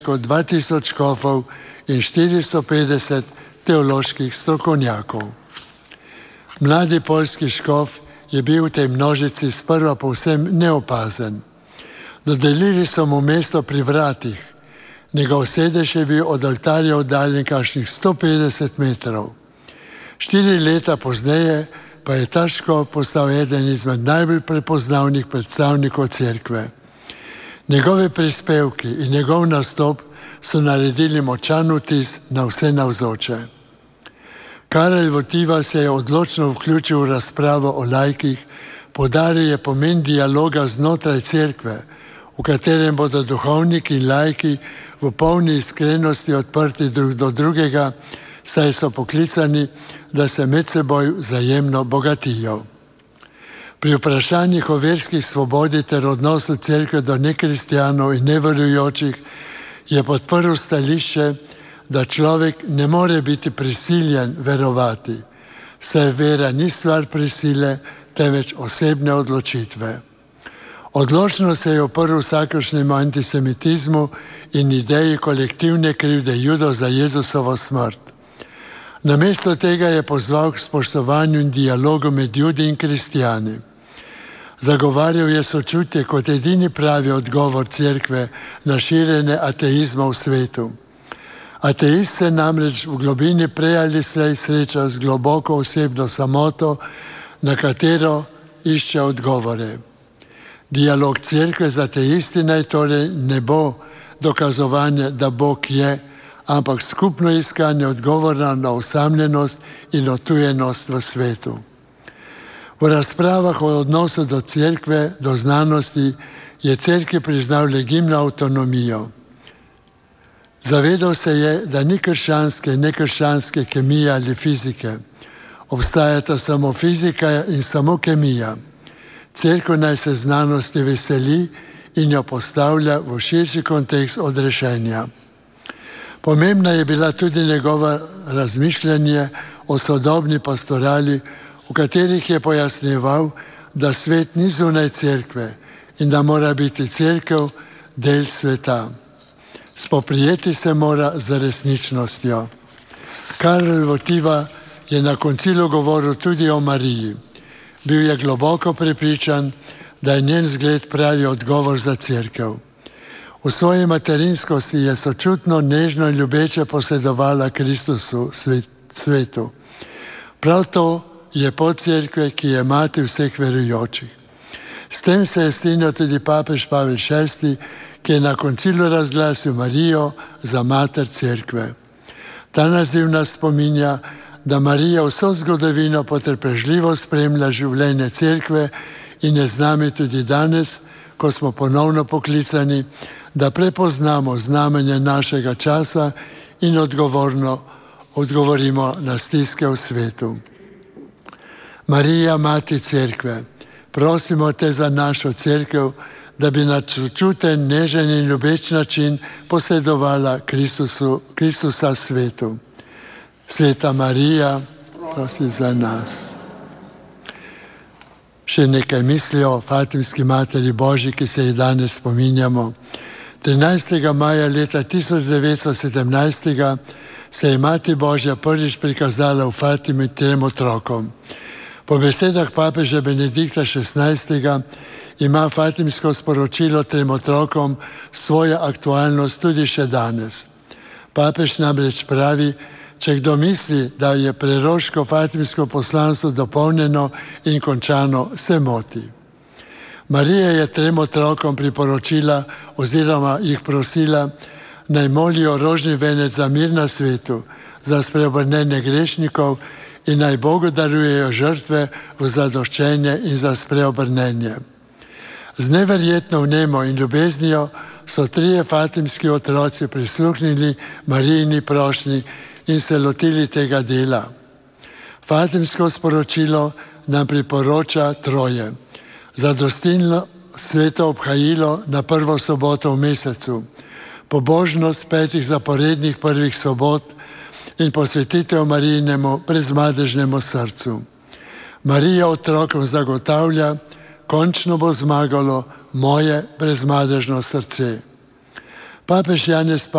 kot 2000 škofov in 450 teoloških strokovnjakov. Mladi poljski škof je bil v tej množici sprva povsem neopazen. Dodelili so mu mesto pri vratih. Njegov sedež je bil od oltarja oddaljen kakšnih 150 metrov. 4 leta pozneje pa je ta škof postal eden izmed najbolj prepoznavnih predstavnikov cerkve. Njegove prispevki in njegov nastop so naredili močan vtis na vse navzoče. Karel Wojtyła se je odločno vključil v razpravo o laikih, poudaril je pomen dialoga znotraj cerkve, v katerem bodo duhovniki in laiki v polni iskrenosti odprti drug do drugega, saj so poklicani, da se med seboj vzajemno bogatijo. Pri vprašanjih o verskih svobodi ter odnosu cerkve do nekristjanov in neverujočih je podprl stališče, da človek ne more biti prisiljen verovati, saj vera ni stvar prisile, temveč osebne odločitve. Odločno se je uprl vsakršnemu antisemitizmu in ideji kolektivne krivde Judov za Jezusovo smrt. Namesto tega je pozval k spoštovanju in dialogu med Judi in kristjani. Zagovarjal je sočutje kot edini pravi odgovor cerkve na širjenje ateizma v svetu. Ateist se namreč v globini prej ali slej sreča z globoko osebno samoto, na katero išče odgovore. Dialog cerkve z ateisti naj torej ne bo dokazovanje, da Bog je, ampak skupno iskanje odgovora na osamljenost in otujenost v svetu. V razpravah o odnosu do cerkve, do znanosti, je cerkvi priznal legitimno avtonomijo. Zavedal se je, da ni krščanske in nekrščanske kemije ali fizike. Obstajata samo fizika in samo kemija. Cerkev naj se znanosti veseli in jo postavlja v širši kontekst odrešenja. Pomembna je bila tudi njegova razmišljanje o sodobni pastorali, v katerih je pojasnjeval, da svet ni zunaj cerkve in da mora biti cerkev del sveta. Spoprijeti se mora z resničnostjo. Karel Wojtyła je na koncilu govoril tudi o Mariji. Bil je globoko prepričan, da je njen zgled pravi odgovor za cerkev. V svoji materinskosti je sočutno, nežno in ljubeče posredovala Kristusu svetu. Prav to je pot cerkve, ki je mati vseh verujočih. S tem se je strinjal tudi papež Pavel VI, ki je na koncilu razglasil Marijo za mater cerkve. Ta naziv nas spominja, da Marija vso zgodovino potrpežljivo spremlja življenje cerkve in je z nami tudi danes, ko smo ponovno poklicani, da prepoznamo znamenje našega časa in odgovorimo na stiske v svetu. Marija, mati cerkve, prosimo te za našo cerkev, da bi na čuten, nežen in ljubeč način posredovala Kristusa svetu. Sveta Marija, prosi za nas. Še nekaj misli o Fatimski materi Božji, ki se jih danes spominjamo. 13. maja leta 1917 se je Mati Božja prvič prikazala v Fatimi 3 otrokom. Po besedah papeža Benedikta XVI ima fatimsko sporočilo 3 otrokom svojo aktualnost tudi še danes. Papež namreč pravi, če kdo misli, da je preroško fatimsko poslanstvo dopolnjeno in končano, se moti. Marija je 3 otrokom priporočila oziroma jih prosila, naj molijo rožni venec za mir na svetu, za spreobrnenje grešnikov in naj Bogu darujejo žrtve v zadoščenje in za spreobrnenje. Z neverjetno vnemo in ljubeznijo so 3 fatimski otroci prisluhnili Marijini prošnji in se lotili tega dela. Fatimsko sporočilo nam priporoča 3. Zadostilno sveto obhajilo na 1. soboto v mesecu, pobožnost 5 zaporednih prvih sobot in posvetitev Marijinemu brezmadežnemu srcu. Marija otrokom zagotavlja, končno bo zmagalo moje brezmadežno srce. Papež Janez